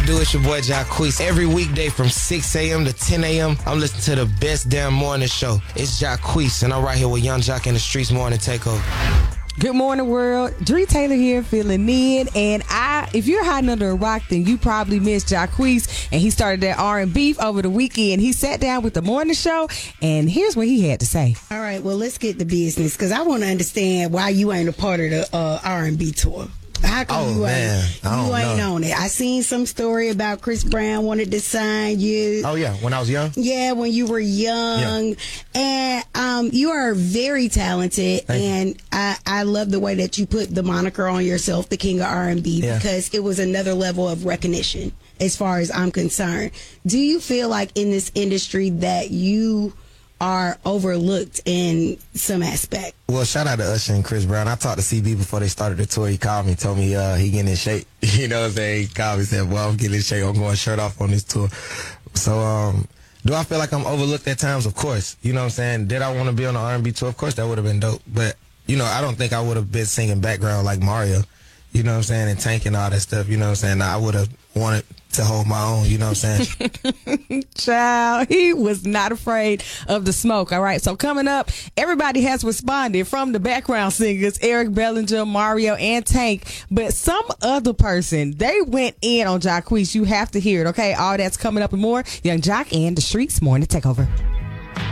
do? It's your boy Jacquees. Every weekday from 6 a.m. to 10 a.m., I'm listening to the best damn morning show. It's Jacquees, and I'm right here with Young Jock in the Streets Morning Takeover. Good morning, world. Dree Taylor here, filling in. And if you're hiding under a rock, then you probably missed Jacquees. And he started that R&B over the weekend. He sat down with the morning show, and here's what he had to say. All right, well, let's get to business, because I want to understand why you ain't a part of the R&B tour. How come you ain't on it? I seen some story about Chris Brown wanted to sign you. Oh, yeah, when I was young? Yeah, when you were young. Yeah. And you are very talented, and I love the way that you put the moniker on yourself, the King of R&B, because it was another level of recognition as far as I'm concerned. Do you feel like in this industry that you are overlooked in some aspect? Well, shout out to Usher and Chris Brown. I talked to CB before they started the tour. He called me, told me he getting in shape. You know what I'm saying? He called me and said, well, I'm getting in shape. I'm going shirt off on this tour. So, do I feel like I'm overlooked at times? Of course. You know what I'm saying? Did I want to be on the R&B tour? Of course, that would have been dope. But, I don't think I would have been singing background like Mario. You know what I'm saying? And Tank and all that stuff. You know what I'm saying? I would have wanted to hold my own, you know what I'm saying? Child, he was not afraid of the smoke. All right, so coming up, everybody has responded, from the background singers, Eric Bellinger, Mario, and Tank. But some other person, they went in on Jacquees. You have to hear it, okay? All that's coming up and more. Young Jock and the Streets Morning Takeover.